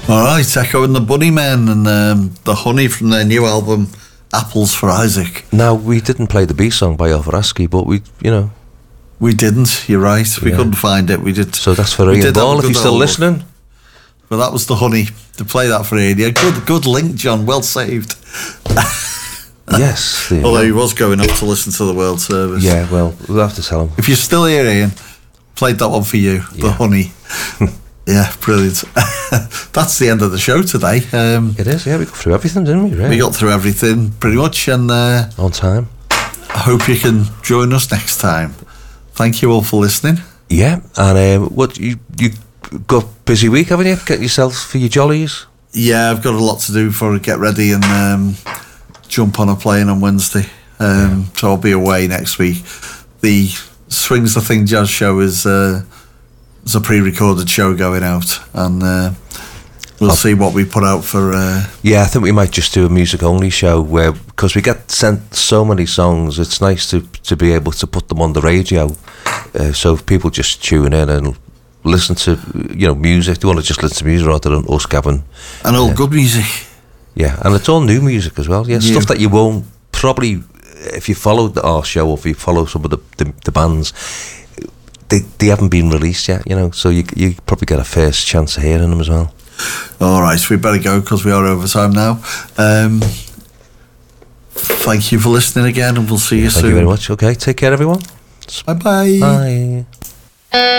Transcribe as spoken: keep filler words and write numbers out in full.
Alright, Echo and the Bunnymen and um, The Honey from their new album Apples for Isaac. Now, we didn't play the B song by Alvarezki, but we, you know... We didn't, you're right. We yeah. couldn't find it. We did. So that's for Ian Ball, if he's still listening. But that was The Honey. To play that for Ian. Yeah, good, good link, John. Well saved. Yes. Although he was going up to listen to the World Service. Yeah, well, we'll have to tell him. If you're still here, Ian, played that one for you. Yeah. The Honey. Yeah, brilliant. That's the end of the show today. Um, it is, yeah. We got through everything, didn't we? Really? We got through everything, pretty much. And uh, on time. I hope you can join us next time. Thank you all for listening. Yeah, and um, what you you got busy week, haven't you? Get yourself for your jollies. Yeah, I've got a lot to do before I get ready and um, jump on a plane on Wednesday. Um, yeah. So I'll be away next week. The Swings the Thing Jazz show is uh, is a pre-recorded show going out, and uh, we'll I'll, see what we put out for. Uh, yeah, I think we might just do a music-only show where, because we get sent so many songs, it's nice to to be able to put them on the radio. Uh, so if people just tune in and listen to, you know, music, they want to just listen to music rather than us gabbing. And all uh, good music. Yeah, and it's all new music as well. Yeah, new. Stuff that you won't probably, if you follow our show or if you follow some of the, the, the bands, they they haven't been released yet, you know, so you you probably get a first chance of hearing them as well. All right, we better go because we are over time now. Um, thank you for listening again, and we'll see you yeah, soon. Thank you very much. Okay, take care, everyone. Bye-bye. Bye.